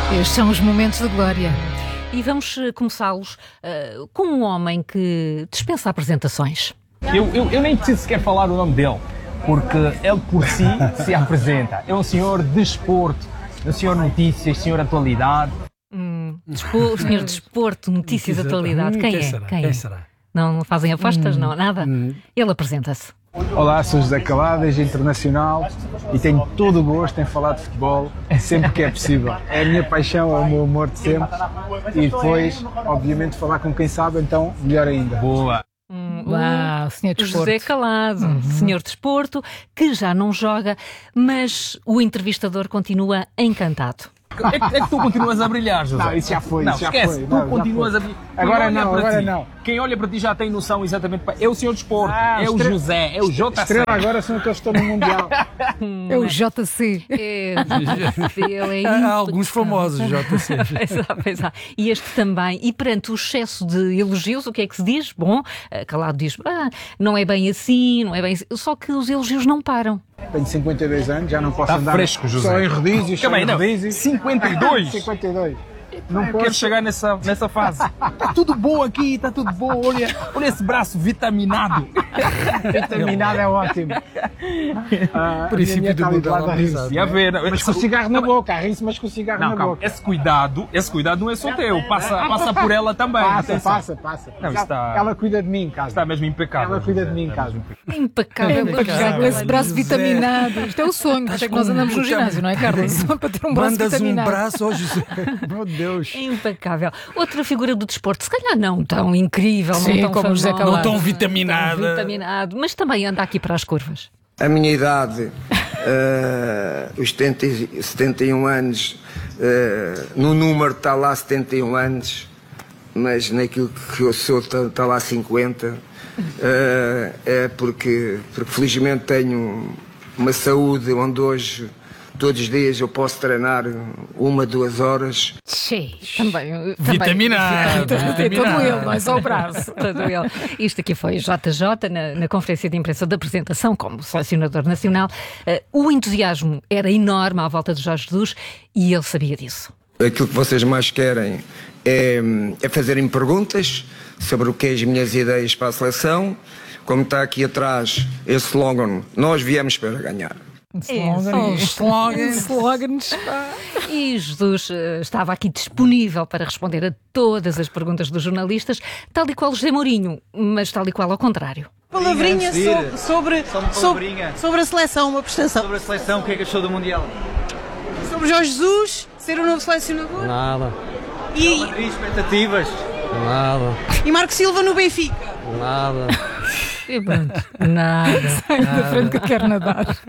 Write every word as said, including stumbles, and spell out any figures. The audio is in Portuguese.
Estes são os momentos de glória. E vamos uh, começá-los uh, com um homem que dispensa apresentações. Eu, eu, eu nem preciso sequer falar o nome dele, porque ele por si se apresenta. É um senhor desporto, um senhor notícias, senhor atualidade. Hum, o senhor desporto, notícias de atualidade. Quem, Quem é? será? Quem, Quem é? será? Não, não fazem apostas? Hum, não, nada? hum. Ele apresenta-se. Olá, sou José Calado, internacional e tenho todo o gosto em falar de futebol sempre que é possível. É a minha paixão, é o meu amor de sempre e depois, obviamente, falar com quem sabe, então melhor ainda. Boa! Hum, Uau, senhor desporto. José Calado, uhum. senhor desporto, que já não joga, mas o entrevistador continua encantado. É que, é que tu continuas a brilhar, José. Não, isso já foi, Não, isso já esquece, foi. tu Não, continuas já a brilhar. Agora não, agora ti, não. Quem olha para ti já tem noção exatamente. É o senhor desporto, Ah, é o estrela, José, é o J C. Estrela agora são aqueles que estão no Mundial. É o J C. É, ele é Há alguns famosos, J C. Pois há, pois há. E este também. E perante o excesso de elogios, o que é que se diz? Bom, Calado diz, ah, não é bem assim, não é bem assim. Só que os elogios não param. Tenho cinquenta e dois anos, já não posso Está andar fresco, José. só em rodízios, só Também em não. rodízios. cinquenta e dois? cinquenta e dois. Não Não quero posso. chegar nessa, nessa fase. Está tudo bom aqui, está tudo bom. Olha, olha esse braço vitaminado. Vitaminado é ótimo. Ah, Princípio a minha do mulher está ali de modelo lado a rir-se. amizade. E a ver. Mas com cigarro na boca, a rir-se, mas com cigarro Não, na calma. boca. Esse cuidado, esse cuidado não é só teu. Passa, passa por ela também. Passa, Atenção. passa, passa. Não, ela, está- ela cuida de mim em casa. Está mesmo impecável. Ela cuida José. de mim em Está casa. mesmo impecável. Impecável. É impecável. Com esse braço José. vitaminado. Isto é o sonho. Por isso é que nós andamos no ginásio, não é, Carlos? Só para ter um braço Mandas um vitaminado. braço ao José. Meu Deus. Impecável. Outra figura do desporto, se calhar não tão incrível, Sim, não tão como o José famosa, Calado. Não tão vitaminada. vitaminado, mas também anda aqui para as curvas. A minha idade, eh, os setenta, e- setenta e um anos, eh, no número está lá setenta e um anos, mas naquilo que eu sou está, está lá cinquenta. Eh, é porque, porque felizmente tenho uma saúde onde hoje, todos os dias, eu posso treinar uma, duas horas. Sim, também. também Vitaminado. Tem todo Vitaminado. ele, não é só o braço. Todo ele. Isto aqui foi J J na, na conferência de imprensa da apresentação como selecionador nacional. Uh, o entusiasmo era enorme à volta de Jorge Jesus e ele sabia disso. Aquilo que vocês mais querem é, é fazerem perguntas sobre o que é as minhas ideias para a seleção. Como está aqui atrás esse slogan, nós viemos para ganhar. Slogans. Slogans. Slogans. E Jesus uh, estava aqui disponível para responder a todas as perguntas dos jornalistas, tal e qual José Mourinho, mas tal e qual ao contrário. Palavrinha Antes de ir, sobre, sobre, só uma sobre, palavrinha. sobre a seleção, uma prestação. Sobre a seleção, o que é que achou do Mundial? Sobre Jorge Jesus, ser o novo selecionador. Nada. E, Madrid, expectativas? Nada. e Marco Silva no Benfica. Nada. E pronto, nada. Sai da frente que eu quero nadar.